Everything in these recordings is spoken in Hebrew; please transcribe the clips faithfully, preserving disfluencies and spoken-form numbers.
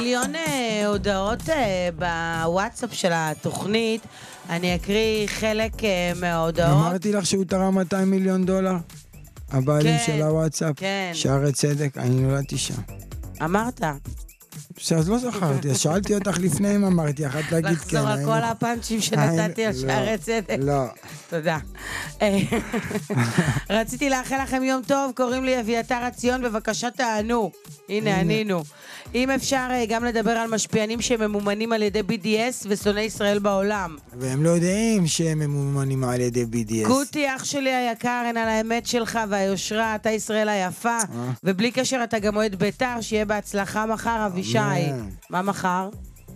מיליון אה, הודעות אה, בוואטסאפ של התוכנית. אני אקריא חלק אה, מההודעות. אמרתי לך שהוא תרם מאתיים מיליון דולר? הבעלים כן, של הוואטסאפ? כן. שערי צדק, אני נולדתי שם. אמרת. אז לא זכרתי, אז שאלתי אותך לפני אם אמרתי, יכולת להגיד כן. לחזור על כל הפאנצ'ים שנתתי על שערי צדק. לא. תודה. רציתי לאחל לכם יום טוב, קוראים לי אביתר הציון, בבקשה תענו. הנה, ענינו. אם אפשר גם לדבר על משפיענים שממומנים על ידי בי די אס ושונאי ישראל בעולם. והם לא יודעים שהם ממומנים על ידי בי די אס. קוטי, אח שלי היקר, אין על האמת שלך והיושרה, אתה ישראל היפה, ובלי קשר אתה גם אוהד ביתר, שיהיה בהצלחה מחר, אבישי. מה מחר?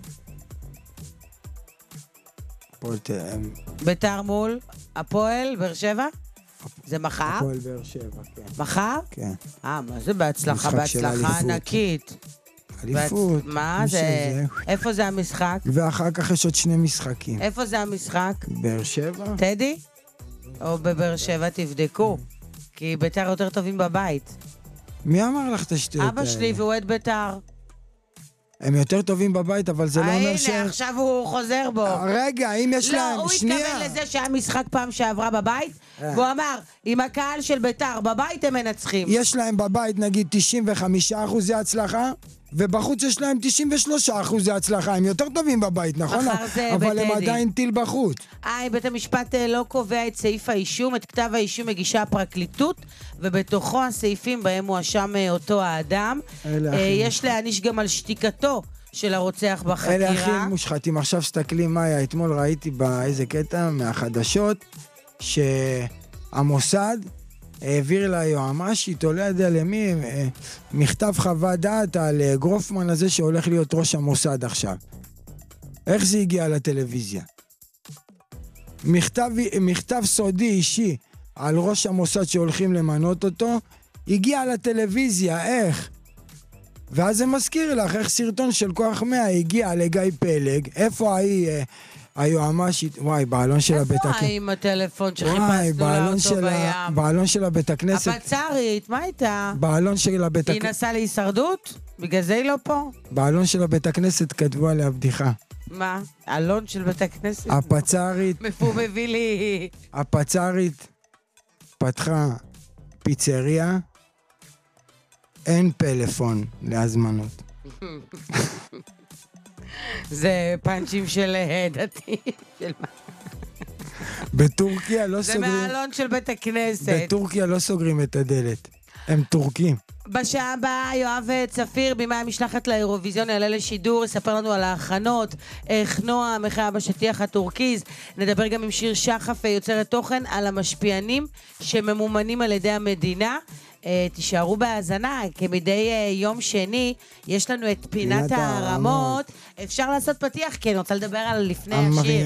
ביתר מול הפועל, באר שבע? זה מחר? הפועל באר שבע, כן. מחר? כן. אה, מה זה בהצלחה? בהצלחה ענקית. אליפות. מה זה? איפה זה המשחק? ואחר כך יש עוד שני משחקים. איפה זה המשחק? באר שבע? טדי? או בבאר שבע תבדקו, כי ביתר יותר טובים בבית. מי אמר לך את השטויות האלה? אבא שלי והוא עד ביתר. הם יותר טובים בבית, אבל זה לא אומר ש... הנה, עכשיו הוא חוזר בו. רגע, אם יש להם... לא, הוא שנייה. התכוון לזה שהיה משחק פעם שעברה בבית, והוא אמר, אם הקהל של ביתר בבית הם מנצחים. יש להם בבית נגיד תשעים וחמישה אחוזי הצלחה, ובחוץ יש להם תשעים ושלושה אחוזי הצלחה. הם יותר טובים בבית, נכון? אבל הם עדיין טיל בחוץ. אה, בית המשפט לא קובע את סעיף האישום, את כתב האישום מגישה הפרקליטות, ובתוכו הסעיפים בהם מואשם אותו האדם. יש להעניש גם על שתיקתו של הרוצח בחקירה. אלה הכי מושחתים. עכשיו שתקלי מאיה, אתמול ראיתי באיזה קטע מהחדשות, שהמוסד העביר ליועמ"שית, או לא יודע למי, מכתב חוות דעת על גרופמן הזה שהולך להיות ראש המוסד עכשיו. איך זה הגיע לטלוויזיה? מכתב, מכתב סודי אישי על ראש המוסד שהולכים למנות אותו, הגיע לטלוויזיה, איך? ואז זה מזכיר לך איך סרטון של כוח מאה הגיע לגיא פלג, איפה ההיא... היועמ"שית, וואי, בעלון של הבית הכנסת. איפה עם הטלפון שחיפשנו לה אותו בים? בעלון של הבית הכנסת. הפצרית, מה הייתה? בעלון של הבית הכנסת. היא נסעה להישרדות? בגלל זה היא לא פה? בעלון של הבית הכנסת כתבו עליה בדיחה. מה? אלון של בית הכנסת? הפצרית. מפו מביא לי. הפצרית פתחה פיצריה, אין פלאפון להזמנות. זה פאנצ'ים של דתי. בטורקיה לא סוגרים... זה מהאלון של בית הכנסת. בטורקיה לא סוגרים את הדלת. הם טורקים. בשעה הבאה יואב צפיר, בימי המשלחת לאירוויזיון, יעלה לשידור, יספר לנו על ההכנות, איך נועם, איך היה בשטיח הטורקיז. נדבר גם עם שיר שחף, יוצרת תוכן, על המשפיענים שממומנים על ידי המדינה. תישארו בהאזנה, כמדי יום שני יש לנו את פינת הרמות. אפשר לעשות פתיח, כי אני רוצה לדבר על לפני השיר.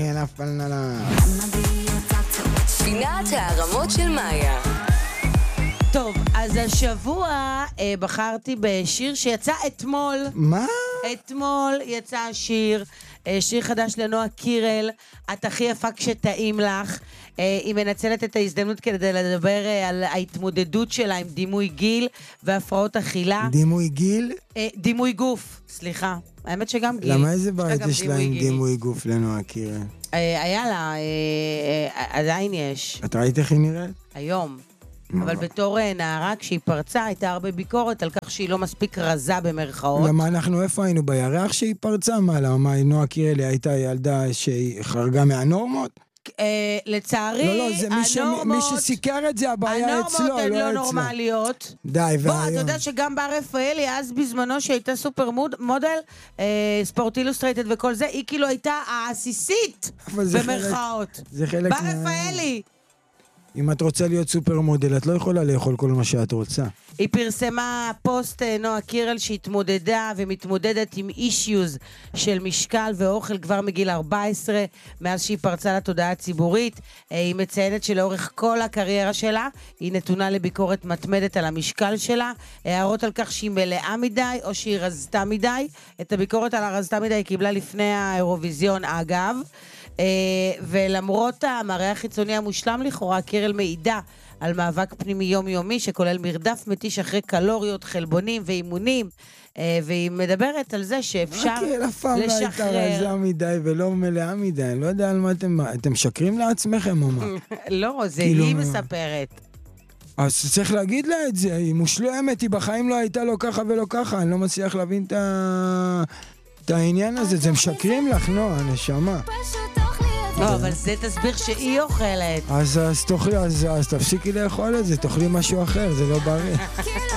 פינת הרמות של מאיה. טוב, אז השבוע אה, בחרתי בשיר שיצא אתמול. מה? אתמול יצא השיר, אה, שיר חדש לנועה קירל, את הכי יפה כשטעים לך. אה, היא מנצלת את ההזדמנות כדי לדבר אה, על ההתמודדות שלה עם דימוי גיל והפרעות אכילה. דימוי גיל? אה, דימוי גוף, סליחה. האמת שגם גיל. למה איזה בעיות יש לה עם דימוי גוף לנועה קירל? אה, היה לה, אה, אה, עדיין יש. את ראית איך היא נראית? היום. אבל בתור נערה, כשהיא פרצה, הייתה הרבה ביקורת על כך שהיא לא מספיק רזה במרכאות. למה אנחנו, איפה היינו? בירח שהיא פרצה? מה, למה נועה קירל הייתה ילדה שהיא חרגה מהנורמות? לצערי, לא, לא, זה מי שסיקר את זה, הבעיה אצלו, לא אצלו. הנורמות הן לא נורמליות. די, בוא, אתה יודע שגם בר רפאלי, אז בזמנו שהייתה סופר מודל, ספורט אילוסטרייטד וכל זה, היא כאילו הייתה העסיסית במרכאות. בר רפאלי. אם את רוצה להיות סופר מודל, את לא יכולה לאכול כל מה שאת רוצה. היא פרסמה פוסט נועה קירל שהתמודדה ומתמודדת עם אישיוז של משקל ואוכל כבר מגיל ארבע עשרה, מאז שהיא פרצה לתודעה הציבורית. היא מציינת שלאורך כל הקריירה שלה, היא נתונה לביקורת מתמדת על המשקל שלה, הערות על כך שהיא מלאה מדי או שהיא רזתה מדי. את הביקורת על הרזתה מדי היא קיבלה לפני האירוויזיון אגב. Uh, ולמרות המראה החיצוני המושלם לכאורה, קירל מעידה על מאבק פנימי יומיומי שכולל מרדף מתיש אחרי קלוריות, חלבונים ואימונים. uh, אה, והיא מדברת על זה שאפשר רק אף פעם לא הייתה לשחרר. רזה מדי ולא מלאה מדי, אני לא יודע על מה אתם... אתם משקרים לעצמכם או מה? לא, זה כאילו, היא מה? מספרת. אז צריך להגיד לה את זה, היא מושלמת, היא בחיים לא הייתה לו ככה ולא ככה, אני לא מצליח להבין את ה... את העניין הזה, זה משקרים לך, נועה, נשמה. לא, אבל זה תסביר שהיא אוכלת. אז, אז תאכלי, אז, אז תפסיקי לאכול את זה, תאכלי משהו אחר, זה לא בריא.